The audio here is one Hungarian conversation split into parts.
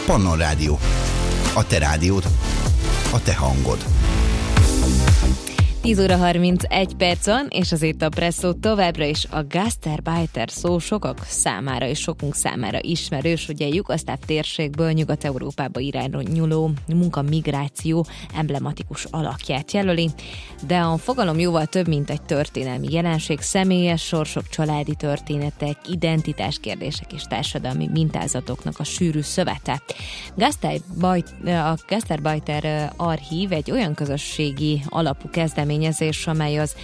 Pannon Rádió. A te rádiód, a te hangod. 10 óra 31 perc van, és az itt a Presszó továbbra is a Gastarbeiter szó sokak számára és sokunk számára ismerős, ugye Jugoszláv térségből Nyugat-Európába irányuló munkamigráció emblematikus alakját jelöli, de a fogalom jóval több, mint egy történelmi jelenség, személyes sorsok, családi történetek, identitáskérdések és társadalmi mintázatoknak a sűrű szövete. A Gastarbeiter archív egy olyan közösségi alapú kezdeményezés, amely az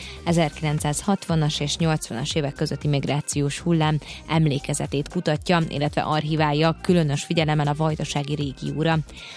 1960-as és 80-as évek közötti migrációs hullám emlékezetét kutatja, illetve archiválja különös figyelemmel a vajdasági régióra.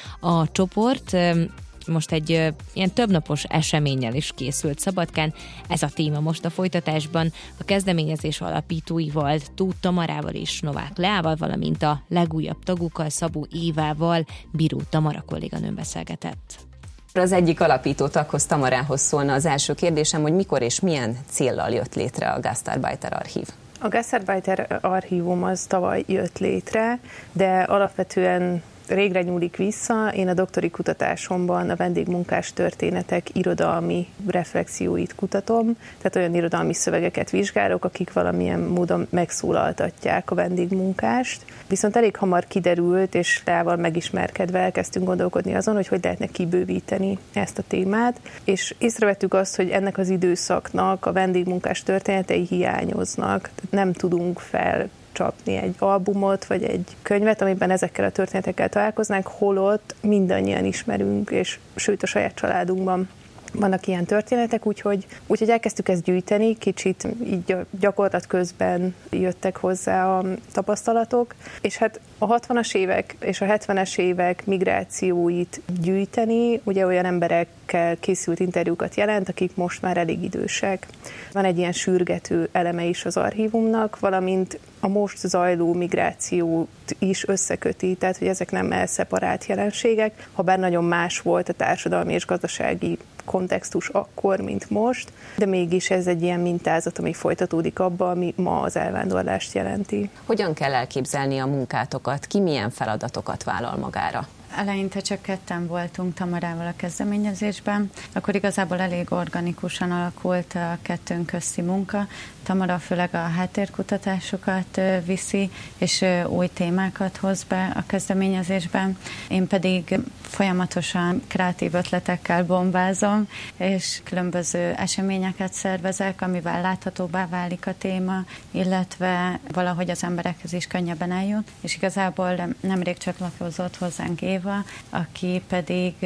A csoport most egy ilyen többnapos eseménnyel is készült Szabadkán. Ez a téma most a folytatásban. A kezdeményezés alapítóival, Tóth Tamarával és Novák Leával, valamint a legújabb tagukkal, Szabó Évával Bíró Tamara kolléganőm beszélgetett. Az egyik alapító taghoz, Tamarához szólna az első kérdésem, hogy mikor és milyen céllal jött létre a Gastarbeiter archív? A Gastarbeiter archívum az tavaly jött létre, de alapvetően régre nyúlik vissza. Én a doktori kutatásomban a vendégmunkás történetek irodalmi reflexióit kutatom, tehát olyan irodalmi szövegeket vizsgálok, akik valamilyen módon megszólaltatják a vendégmunkást. Viszont elég hamar kiderült, és Leával megismerkedve elkezdtünk gondolkodni azon, hogy lehetne kibővíteni ezt a témát, és észrevettük azt, hogy ennek az időszaknak a vendégmunkás történetei hiányoznak, tehát nem tudunk felcsapni egy albumot, vagy egy könyvet, amiben ezekkel a történetekkel találkoznánk, holott mindannyian ismerünk, és sőt a saját családunkban vannak ilyen történetek, úgyhogy elkezdtük ezt gyűjteni, kicsit így gyakorlat közben jöttek hozzá a tapasztalatok, és hát a 60-as évek és a 70-es évek migrációit gyűjteni, ugye olyan emberekkel készült interjúkat jelent, akik most már elég idősek. Van egy ilyen sürgető eleme is az archívumnak, valamint a most zajló migrációt is összeköti, tehát hogy ezek nem elszeparált jelenségek, habár nagyon más volt a társadalmi és gazdasági kontextus akkor, mint most, de mégis ez egy ilyen mintázat, ami folytatódik abba, ami ma az elvándorlást jelenti. Hogyan kell elképzelni a munkátokat? Ki milyen feladatokat vállal magára? Eleinte csak ketten voltunk Tamarával a kezdeményezésben, akkor igazából elég organikusan alakult a kettőnk közti munka. Tamara főleg a háttérkutatásokat viszi, és új témákat hoz be a kezdeményezésben. Én pedig folyamatosan kreatív ötletekkel bombázom, és különböző eseményeket szervezek, amivel láthatóbbá válik a téma, illetve valahogy az emberekhez is könnyebben eljut. És igazából nemrég csatlakozott hozzánk Éva, aki pedig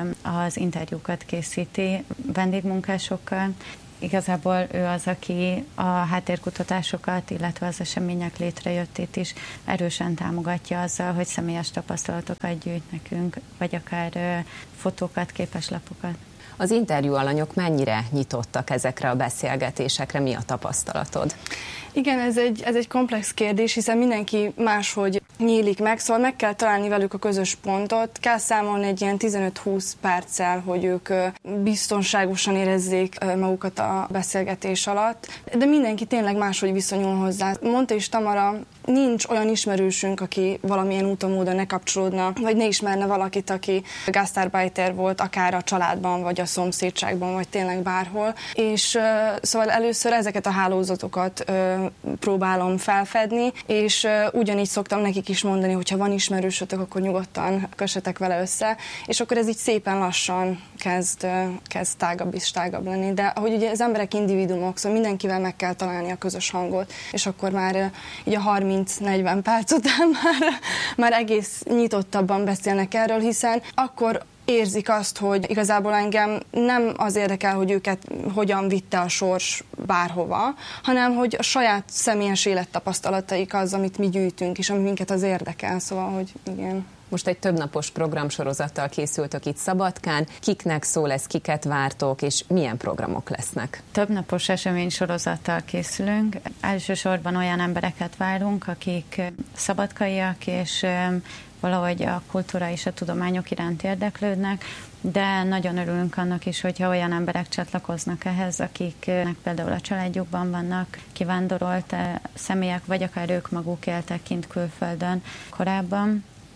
az interjúkat készíti vendégmunkásokkal. Igazából ő az, aki a háttérkutatásokat, illetve az események létrejöttét is erősen támogatja azzal, hogy személyes tapasztalatokat gyűjt nekünk, vagy akár fotókat, képeslapokat. Az interjú alanyok mennyire nyitottak ezekre a beszélgetésekre, mi a tapasztalatod? Igen, ez egy komplex kérdés, hiszen mindenki máshogy nyílik meg, szóval meg kell találni velük a közös pontot, kell számolni egy ilyen 15-20 perccel, hogy ők biztonságosan érezzék magukat a beszélgetés alatt, de mindenki tényleg máshogy viszonyul hozzá. Mondta is Tamara, nincs olyan ismerősünk, aki valamilyen úton módon ne kapcsolódna, vagy ne ismerne valakit, aki Gastarbeiter volt, akár a családban, vagy a szomszédságban, vagy tényleg bárhol. És szóval először ezeket a hálózatokat próbálom felfedni, és ugyanígy szoktam nekik is mondani, hogyha van ismerősötök, akkor nyugodtan kössetek vele össze, és akkor ez így szépen lassan kezd tágabb és tágabb lenni. De ahogy ugye az emberek individuumok, szóval mindenkivel meg kell találni a közös hangot, és akkor már így a 30-40 perc után már egész nyitottabban beszélnek erről, hiszen akkor érzik azt, hogy igazából engem nem az érdekel, hogy őket hogyan vitte a sors bárhova, hanem hogy a saját személyes élettapasztalataik az, amit mi gyűjtünk, és ami minket az érdekel, szóval, hogy igen. Most egy többnapos programsorozattal készültök itt Szabadkán. Kiknek szól ez, kiket vártok, és milyen programok lesznek? Többnapos eseménysorozattal készülünk. Elsősorban olyan embereket várunk, akik szabadkaiak, és valahogy a kultúra és a tudományok iránt érdeklődnek, de nagyon örülünk annak is, hogyha olyan emberek csatlakoznak ehhez, akiknek például a családjukban vannak kivándorolt személyek, vagy akár ők maguk éltek kint külföldön korábban.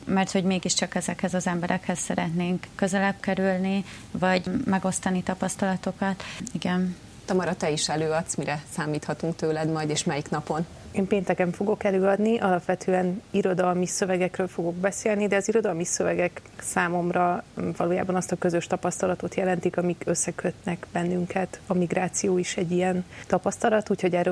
mert hogy mégiscsak ezekhez az emberekhez szeretnénk közelebb kerülni, vagy megosztani tapasztalatokat. Igen. Tamara, te is előadsz, mire számíthatunk tőled majd, és melyik napon? Én pénteken fogok előadni, alapvetően irodalmi szövegekről fogok beszélni, de az irodalmi szövegek számomra valójában azt a közös tapasztalatot jelentik, amik összekötnek bennünket. A migráció is egy ilyen tapasztalat, úgyhogy erről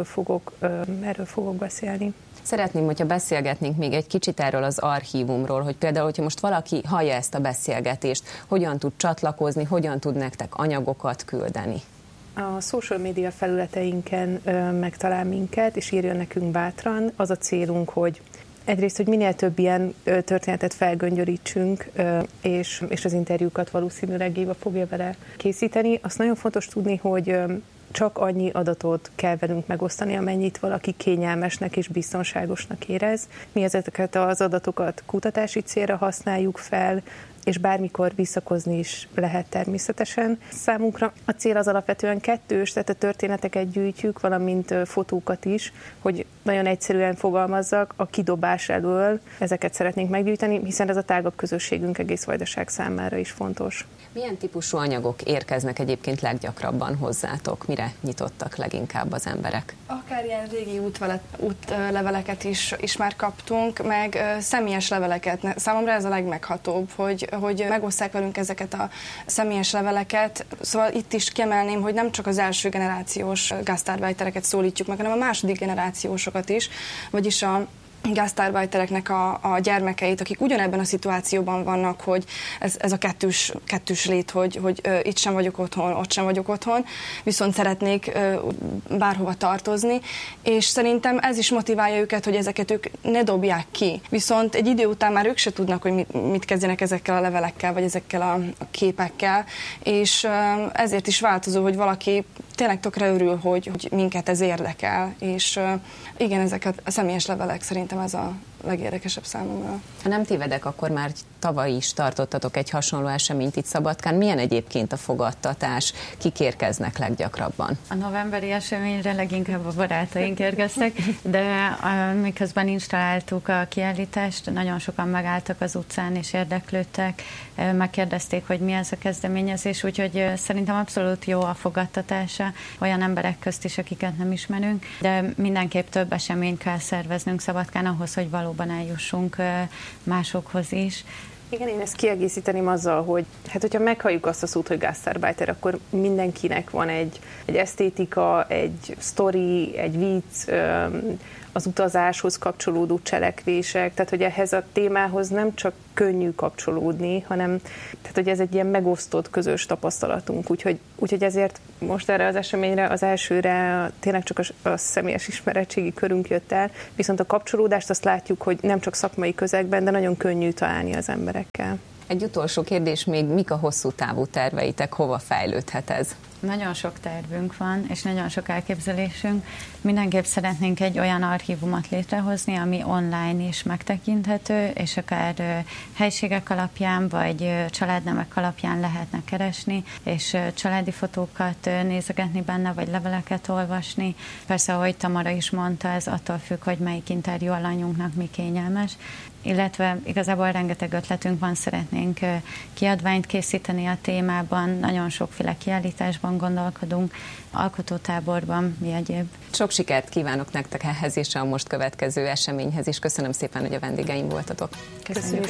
fogok beszélni. Szeretném, hogyha beszélgetnénk még egy kicsit erről az archívumról, hogy például, hogyha most valaki hallja ezt a beszélgetést, hogyan tud csatlakozni, hogyan tud nektek anyagokat küldeni? A social media felületeinken megtalál minket, és írjon nekünk bátran. Az a célunk, hogy egyrészt, hogy minél több ilyen történetet felgöngyörítsünk, és az interjúkat valószínűleg Éva fogja vele készíteni. Azt nagyon fontos tudni, hogy csak annyi adatot kell velünk megosztani, amennyit valaki kényelmesnek és biztonságosnak érez. Mi ezeket az adatokat kutatási célra használjuk fel, és bármikor visszakozni is lehet természetesen. Számunkra a cél az alapvetően kettős, tehát a történeteket gyűjtjük, valamint fotókat is, hogy nagyon egyszerűen fogalmazzak, a kidobás elől ezeket szeretnénk meggyűjteni, hiszen ez a tágabb közösségünk egész Vajdaság számára is fontos. Milyen típusú anyagok érkeznek egyébként leggyakrabban hozzátok? Mire nyitottak leginkább az emberek? Akár ilyen régi útleveleket is már kaptunk, meg személyes leveleket. Számomra ez a legmeghatóbb, hogy megosztják velünk ezeket a személyes leveleket. Szóval itt is kiemelném, hogy nem csak az első generációs gasztárbeitereket szólítjuk meg, hanem a második generációsokat is, vagyis a gasztárbeitereknek a gyermekeit, akik ugyanebben a szituációban vannak, hogy ez a kettős lét, hogy itt sem vagyok otthon, ott sem vagyok otthon, viszont szeretnék bárhova tartozni, és szerintem ez is motiválja őket, hogy ezeket ők ne dobják ki. Viszont egy idő után már ők se tudnak, hogy mit kezdjenek ezekkel a levelekkel, vagy ezekkel a képekkel, és ezért is változó, hogy valaki tényleg tökre örül, hogy minket ez érdekel, és igen, ezeket a személyes levelek szerintem ez a legérdekesebb számomra. Ha nem tévedek, akkor már tavaly is tartottatok egy hasonló eseményt itt Szabadkán. Milyen egyébként a fogadtatás? Kik érkeznek leggyakrabban? A novemberi eseményre leginkább a barátaink érkeztek, de miközben installáltuk a kiállítást, nagyon sokan megálltak az utcán és érdeklődtek, megkérdezték, hogy mi ez a kezdeményezés, úgyhogy szerintem abszolút jó a fogadtatása olyan emberek közt is, akiket nem ismerünk, de mindenképp több eseményt kell szerveznünk Szabadkán ahhoz, hogy valóban eljussunk másokhoz is. Igen, én ezt kiegészíteném azzal, hogy hogyha meghalljuk azt a szót, hogy gasztárbeiter, akkor mindenkinek van egy esztétika, egy sztori, egy vicc, az utazáshoz kapcsolódó cselekvések, tehát hogy ehhez a témához nem csak könnyű kapcsolódni, hanem tehát, hogy ez egy ilyen megosztott közös tapasztalatunk, úgyhogy ezért most erre az eseményre, az elsőre tényleg csak a személyes ismeretségi körünk jött el, viszont a kapcsolódást azt látjuk, hogy nem csak szakmai közegben, de nagyon könnyű találni az emberekkel. Egy utolsó kérdés még, mik a hosszú távú terveitek, hova fejlődhet ez? Nagyon sok tervünk van, és nagyon sok elképzelésünk. Mindenképp szeretnénk egy olyan archívumot létrehozni, ami online is megtekinthető, és akár helységek alapján, vagy családnemek alapján lehetne keresni, és családi fotókat nézegetni benne, vagy leveleket olvasni. Persze, ahogy Tamara is mondta, ez attól függ, hogy melyik interjú alanyunknak mi kényelmes, illetve igazából rengeteg ötletünk van, szeretnénk kiadványt készíteni a témában, nagyon sokféle kiállításban gondolkodunk, alkotótáborban, mi egyéb. Sok sikert kívánok nektek ehhez és a most következő eseményhez is. Köszönöm szépen, hogy a vendégeim voltatok. Köszönjük.